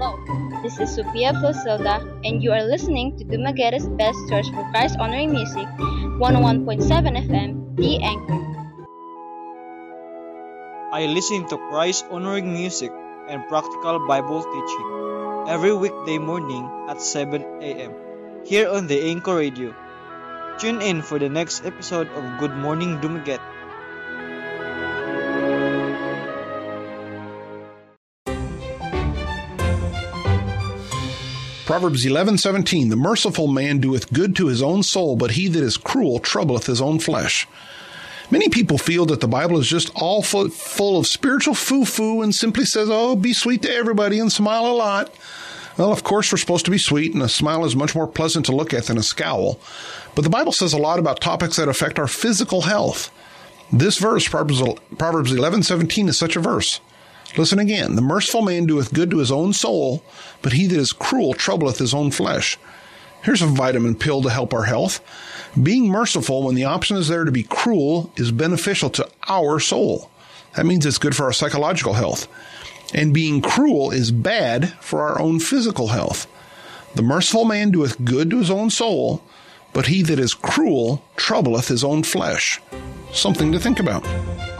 Hello, this is Sophia Fosilda, and you are listening to Dumagueta's Best Source for Christ Honoring Music, 101.7 FM, The Anchor. I listen to Christ honoring music and practical Bible teaching every weekday morning at 7 a.m. here on the Anchor Radio. Tune in for the next episode of Good Morning Dumaguete. Proverbs 11:17, the merciful man doeth good to his own soul, but he that is cruel troubleth his own flesh. Many people feel that the Bible is just all full of spiritual foo-foo and simply says, oh, be sweet to everybody and smile a lot. Well, of course, we're supposed to be sweet, and a smile is much more pleasant to look at than a scowl. But the Bible says a lot about topics that affect our physical health. This verse, Proverbs 11:17, is such a verse. Listen again. The merciful man doeth good to his own soul, but he that is cruel troubleth his own flesh. Here's a vitamin pill to help our health. Being merciful when the option is there to be cruel is beneficial to our soul. That means it's good for our psychological health. And being cruel is bad for our own physical health. The merciful man doeth good to his own soul, but he that is cruel troubleth his own flesh. Something to think about.